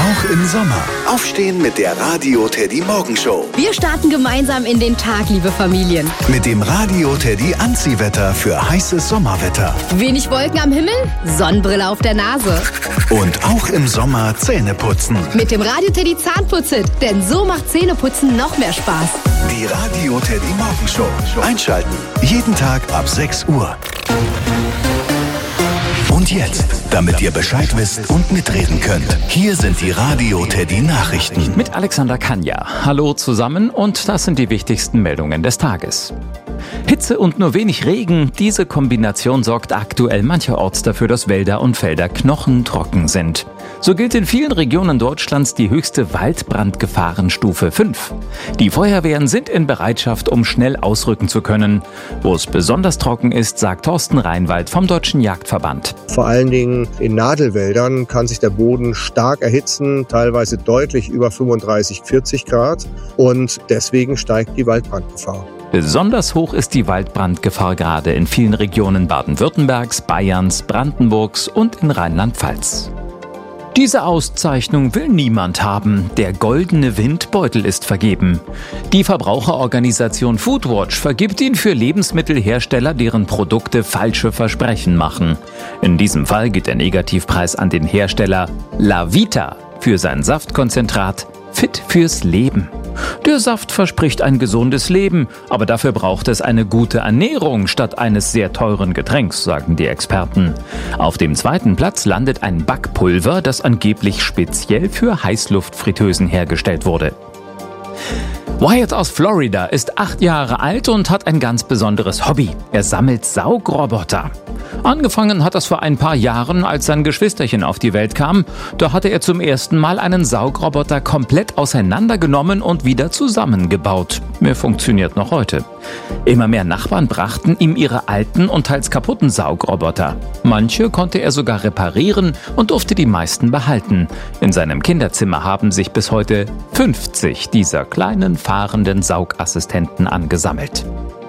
Auch im Sommer. Aufstehen mit der Radio Teddy Morgenshow. Wir starten gemeinsam in den Tag, liebe Familien. Mit dem Radio Teddy Anziehwetter für heißes Sommerwetter. Wenig Wolken am Himmel, Sonnenbrille auf der Nase. Und auch im Sommer Zähne putzen. Mit dem Radio Teddy Zahnputzit, denn so macht Zähneputzen noch mehr Spaß. Die Radio Teddy Morgenshow. Einschalten. Jeden Tag ab 6 Uhr. Und jetzt, damit ihr Bescheid wisst und mitreden könnt, hier sind die Radio Teddy Nachrichten. Mit Alexander Kanja. Hallo zusammen und das sind die wichtigsten Meldungen des Tages. Hitze und nur wenig Regen, diese Kombination sorgt aktuell mancherorts dafür, dass Wälder und Felder knochentrocken sind. So gilt in vielen Regionen Deutschlands die höchste Waldbrandgefahrenstufe 5. Die Feuerwehren sind in Bereitschaft, um schnell ausrücken zu können. Wo es besonders trocken ist, sagt Thorsten Reinwald vom Deutschen Jagdverband. Vor allen Dingen in Nadelwäldern kann sich der Boden stark erhitzen, teilweise deutlich über 35, 40 Grad und deswegen steigt die Waldbrandgefahr. Besonders hoch ist die Waldbrandgefahr gerade in vielen Regionen Baden-Württembergs, Bayerns, Brandenburgs und in Rheinland-Pfalz. Diese Auszeichnung will niemand haben. Der goldene Windbeutel ist vergeben. Die Verbraucherorganisation Foodwatch vergibt ihn für Lebensmittelhersteller, deren Produkte falsche Versprechen machen. In diesem Fall geht der Negativpreis an den Hersteller La Vita für sein Saftkonzentrat Fit fürs Leben. Der Saft verspricht ein gesundes Leben, aber dafür braucht es eine gute Ernährung statt eines sehr teuren Getränks, sagen die Experten. Auf dem zweiten Platz landet ein Backpulver, das angeblich speziell für Heißluftfritteusen hergestellt wurde. Wyatt aus Florida ist 8 Jahre alt und hat ein ganz besonderes Hobby. Er sammelt Saugroboter. Angefangen hat das vor ein paar Jahren, als sein Geschwisterchen auf die Welt kam. Da hatte er zum ersten Mal einen Saugroboter komplett auseinandergenommen und wieder zusammengebaut. Er funktioniert noch heute. Immer mehr Nachbarn brachten ihm ihre alten und teils kaputten Saugroboter. Manche konnte er sogar reparieren und durfte die meisten behalten. In seinem Kinderzimmer haben sich bis heute 50 dieser kleinen fahrenden Saugassistenten angesammelt.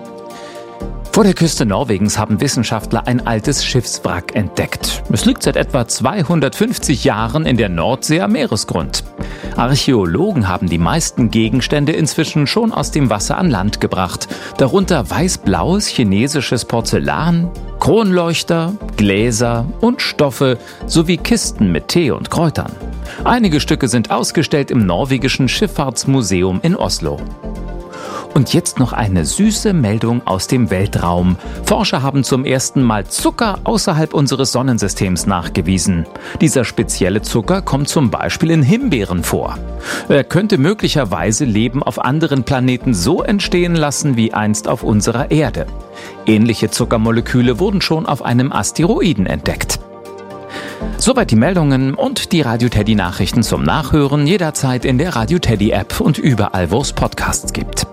Vor der Küste Norwegens haben Wissenschaftler ein altes Schiffswrack entdeckt. Es liegt seit etwa 250 Jahren in der Nordsee am Meeresgrund. Archäologen haben die meisten Gegenstände inzwischen schon aus dem Wasser an Land gebracht. Darunter weißblaues chinesisches Porzellan, Kronleuchter, Gläser und Stoffe sowie Kisten mit Tee und Kräutern. Einige Stücke sind ausgestellt im norwegischen Schifffahrtsmuseum in Oslo. Und jetzt noch eine süße Meldung aus dem Weltraum. Forscher haben zum ersten Mal Zucker außerhalb unseres Sonnensystems nachgewiesen. Dieser spezielle Zucker kommt zum Beispiel in Himbeeren vor. Er könnte möglicherweise Leben auf anderen Planeten so entstehen lassen wie einst auf unserer Erde. Ähnliche Zuckermoleküle wurden schon auf einem Asteroiden entdeckt. Soweit die Meldungen und die Radio Teddy Nachrichten zum Nachhören jederzeit in der Radio Teddy App und überall, wo es Podcasts gibt.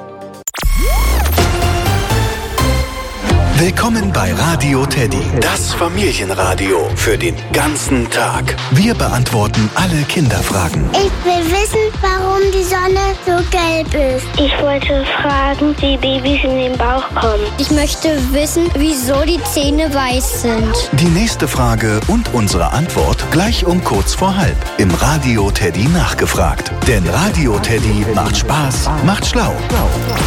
Willkommen bei Radio Teddy, das Familienradio für den ganzen Tag. Wir beantworten alle Kinderfragen. Ich will wissen, warum die Sonne so gelb ist. Ich wollte fragen, wie Babys in den Bauch kommen. Ich möchte wissen, wieso die Zähne weiß sind. Die nächste Frage und unsere Antwort gleich um kurz vor halb im Radio Teddy nachgefragt. Denn Radio Teddy macht Spaß, macht schlau.